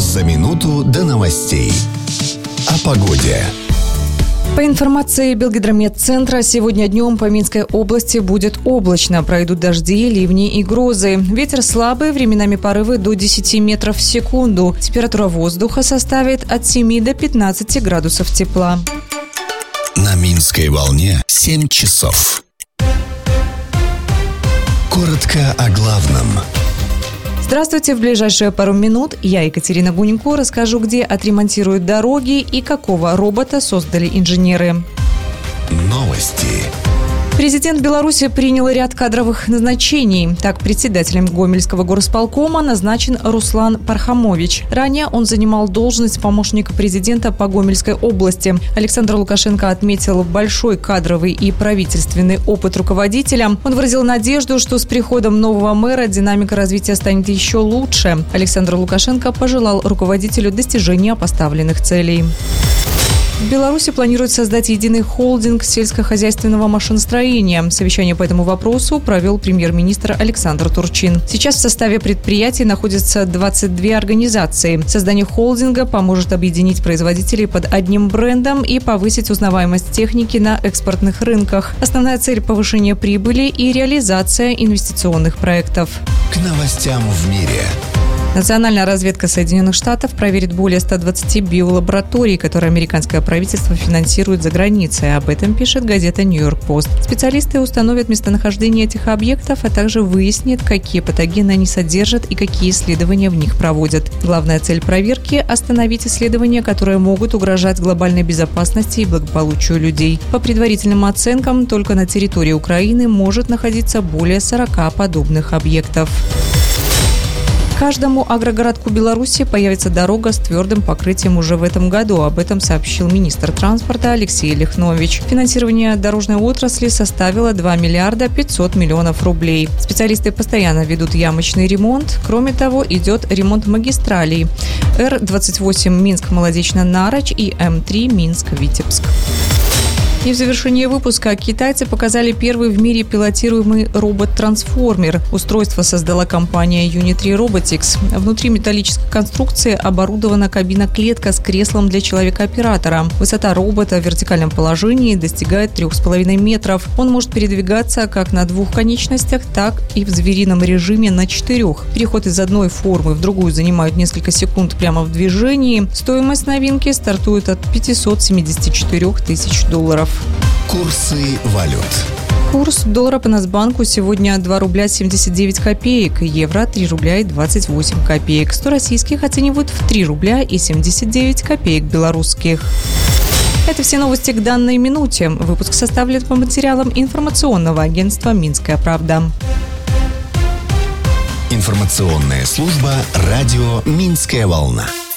За минуту до новостей. О погоде. По информации Белгидромедцентра, сегодня днем по Минской области будет облачно. Пройдут дожди, ливни и грозы. Ветер слабый, временами порывы до 10 метров в секунду. Температура воздуха составит от 7 до 15 градусов тепла. На Минской волне 7 часов. Коротко о главном. Здравствуйте! В ближайшие пару минут я, Екатерина Гунько, расскажу, где отремонтируют дороги и какого робота создали инженеры. Новости. Президент Беларуси принял ряд кадровых назначений. Так, председателем Гомельского горосполкома назначен Руслан Пархамович. Ранее он занимал должность помощника президента по Гомельской области. Александр Лукашенко отметил большой кадровый и правительственный опыт руководителя. Он выразил надежду, что с приходом нового мэра динамика развития станет еще лучше. Александр Лукашенко пожелал руководителю достижения поставленных целей. В Беларуси планируют создать единый холдинг сельскохозяйственного машиностроения. Совещание по этому вопросу провел премьер-министр Александр Турчин. Сейчас в составе предприятий находятся 22 организации. Создание холдинга поможет объединить производителей под одним брендом и повысить узнаваемость техники на экспортных рынках. Основная цель – повышение прибыли и реализация инвестиционных проектов. К новостям в мире. Национальная разведка Соединенных Штатов проверит более 120 биолабораторий, которые американское правительство финансирует за границей. Об этом пишет газета «Нью-Йорк Пост». Специалисты установят местонахождение этих объектов, а также выяснят, какие патогены они содержат и какие исследования в них проводят. Главная цель проверки – остановить исследования, которые могут угрожать глобальной безопасности и благополучию людей. По предварительным оценкам, только на территории Украины может находиться более 40 подобных объектов. Каждому агрогородку Беларуси появится дорога с твердым покрытием уже в этом году. Об этом сообщил министр транспорта Алексей Лихнович. Финансирование дорожной отрасли составило 2 миллиарда 500 миллионов рублей. Специалисты постоянно ведут ямочный ремонт. Кроме того, идет ремонт магистралей Р-28 Минск-Молодечно-Нарочь и М3 Минск-Витебск. И в завершении выпуска китайцы показали первый в мире пилотируемый робот-трансформер. Устройство создала компания Unitree Robotics. Внутри металлической конструкции оборудована кабина-клетка с креслом для человека-оператора. Высота робота в вертикальном положении достигает 3,5 метров. Он может передвигаться как на 2 конечностях, так и в зверином режиме на 4. Переход из одной формы в другую занимает несколько секунд прямо в движении. Стоимость новинки стартует от $574 тысяч. Курсы валют. Курс доллара по Нацбанку сегодня 2 рубля 79 копеек, евро 3 рубля и 28 копеек. 100 российских оценивают в 3 рубля и 79 копеек белорусских. Это все новости к данной минуте. Выпуск составлен по материалам информационного агентства «Минская правда». Информационная служба радио «Минская волна».